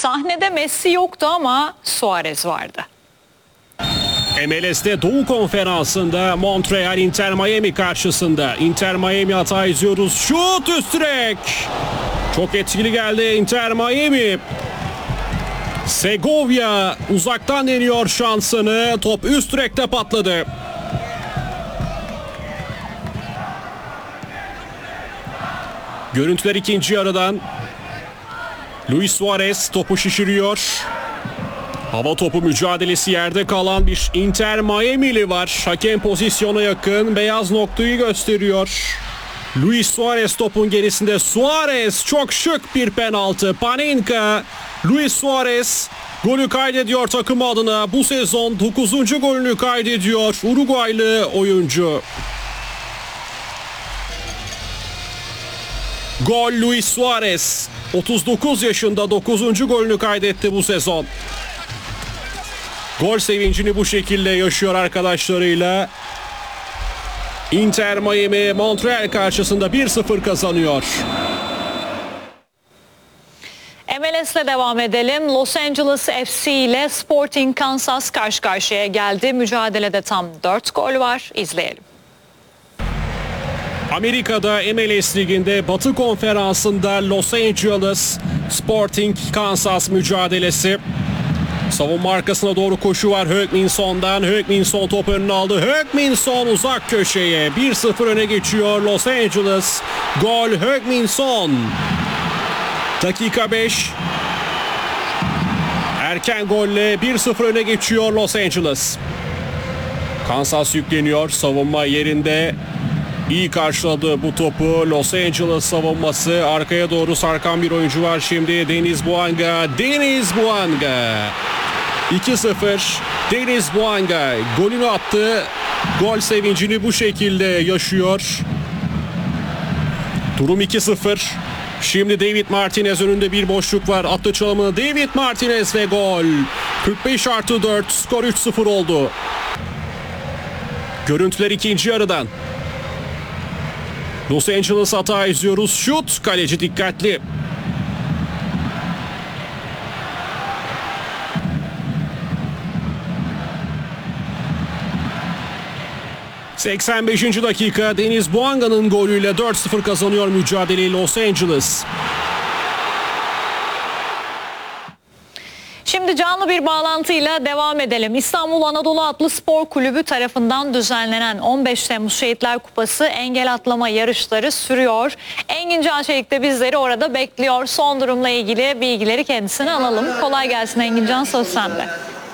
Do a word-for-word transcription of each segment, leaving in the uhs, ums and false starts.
Sahnede Messi yoktu ama Suarez vardı. M L S'te Doğu Konferansı'nda Montreal Inter Miami karşısında. Inter Miami hata izliyoruz. Şut üst direk. Çok etkili geldi Inter Miami. Segovia uzaktan deniyor şansını. Top üst direkte patladı. Görüntüler ikinci yarıdan. Luis Suarez topu şişiriyor. Hava topu mücadelesi, yerde kalan bir Inter Miami'li var. Hakem pozisyona yakın, beyaz noktayı gösteriyor. Luis Suarez topun gerisinde. Suarez, çok şık bir penaltı. Panenka, Luis Suarez golü kaydediyor takım adına. Bu sezon dokuzuncu golünü kaydediyor Uruguaylı oyuncu. Gol Luis Suarez. otuz dokuz yaşında dokuzuncu golünü kaydetti bu sezon. Gol sevincini bu şekilde yaşıyor arkadaşlarıyla. Inter Miami Montreal karşısında bir sıfır kazanıyor. M L S'le devam edelim. Los Angeles F C ile Sporting Kansas karşı karşıya geldi. Mücadelede tam dört gol var. İzleyelim. Amerika'da M L S Ligi'nde Batı Konferansı'nda Los Angeles Sporting Kansas mücadelesi. Savunma arkasına doğru koşu var Hökminson'dan. Hökminson top önüne aldı. Hökminson uzak köşeye. bir sıfır öne geçiyor Los Angeles. Gol Hökminson. Dakika beş. Erken golle bir sıfır öne geçiyor Los Angeles. Kansas yükleniyor. Savunma yerinde. İyi karşıladı bu topu Los Angeles savunması. Arkaya doğru sarkan bir oyuncu var şimdi. Deniz Bouanga. Deniz Bouanga. iki sıfır. Deniz Bouanga golünü attı. Gol sevincini bu şekilde yaşıyor. Durum iki sıfır. Şimdi David Martinez önünde bir boşluk var. Attı çalımını David Martinez ve gol. kırk beş artı dört, skor üç sıfır oldu. Görüntüler ikinci yarıdan. Los Angeles hata izliyoruz. Şut, kaleci dikkatli. seksen beşinci dakika Deniz Bouanga'nın golüyle dört sıfır kazanıyor mücadeleyi Los Angeles. Şimdi canlı bir bağlantıyla devam edelim. İstanbul Anadolu Atlı Spor Kulübü tarafından düzenlenen on beş Temmuz Şehitler Kupası engel atlama yarışları sürüyor. Engin Cançelik de bizleri orada bekliyor. Son durumla ilgili bilgileri kendisine alalım. Kolay gelsin Engin Can, söz sende.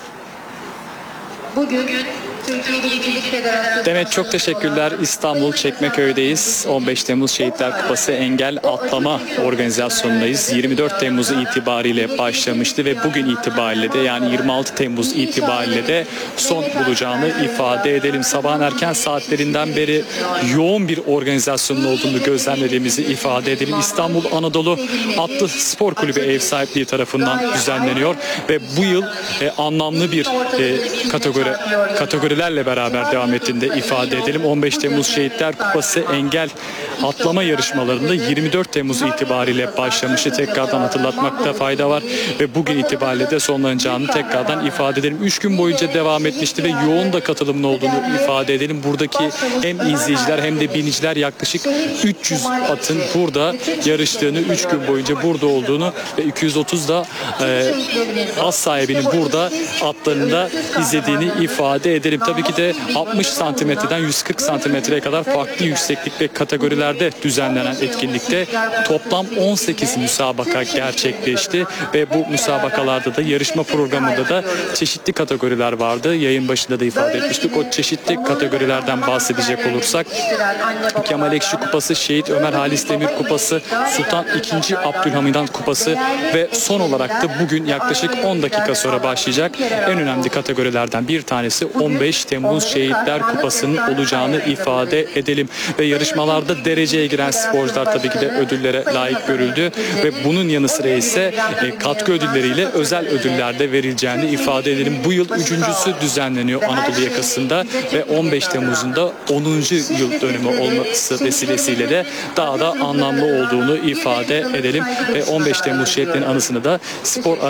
Bugün Türkiye İlçilik Federasyonu... Demet, çok teşekkürler. İstanbul Çekmeköy'deyiz. on beş Temmuz Şehitler Kupası engel atlama organizasyonundayız. yirmi dört Temmuz itibariyle başlamıştı ve bugün itibariyle de, yani yirmi altı Temmuz itibariyle de son bulacağını ifade edelim. Sabahın erken saatlerinden beri yoğun bir organizasyonun olduğunu gözlemlediğimizi ifade edelim. İstanbul Anadolu Atlı Spor Kulübü ev sahipliği tarafından düzenleniyor ve bu yıl e, anlamlı bir e, kategori kategorilerle beraber devam ettiğinde ifade edelim. on beş Temmuz Şehitler Kupası engel atlama yarışmalarında yirmi dört Temmuz itibariyle başlamıştı. Tekrardan hatırlatmakta fayda var ve bugün itibariyle de sonlanacağını tekrardan ifade edelim. üç gün boyunca devam etmişti ve yoğun da katılımın olduğunu ifade edelim. Buradaki hem izleyiciler hem de biniciler yaklaşık üç yüz atın burada yarıştığını, üç gün boyunca burada olduğunu ve iki yüz otuz da e, az sahibinin burada atlarını da izlediğini ifade edelim. Tabii ki de altmış santimetreden yüz kırk santimetreye kadar farklı yükseklik ve kategorilerde düzenlenen etkinlikte toplam on sekiz müsabaka gerçekleşti ve bu müsabakalarda da, yarışma programında da çeşitli kategoriler vardı. Yayın başında da ifade etmiştik. O çeşitli kategorilerden bahsedecek olursak Kemal Ekşi Kupası, Şehit Ömer Halis Demir Kupası, Sultan ikinci. Abdülhamid Han Kupası ve son olarak da bugün yaklaşık on dakika sonra başlayacak en önemli kategorilerden bir tanesi on beş Temmuz Şehitler Kupası'nın olacağını ifade edelim. Ve yarışmalarda dereceye giren sporcular tabii ki de ödüllere layık görüldü ve bunun yanı sıra ise e, katkı ödülleriyle özel ödüller de verileceğini ifade edelim. Bu yıl üçüncüsü düzenleniyor Anadolu yakasında ve on beş Temmuz'un da onuncu yıl dönümü olması vesilesiyle de daha da anlamlı olduğunu ifade edelim ve on beş Temmuz Şehitlerin anısını da spor